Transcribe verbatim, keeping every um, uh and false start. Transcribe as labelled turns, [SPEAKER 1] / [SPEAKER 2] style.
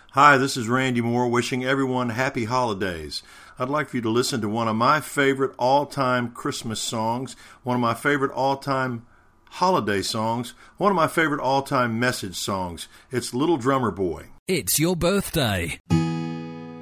[SPEAKER 1] Hi, this is Randy Moore wishing everyone happy holidays. I'd like for you to listen to one of my favorite all-time Christmas songs, one of my favorite all-time holiday songs, one of my favorite all-time message songs. It's Little Drummer Boy.
[SPEAKER 2] It's your birthday.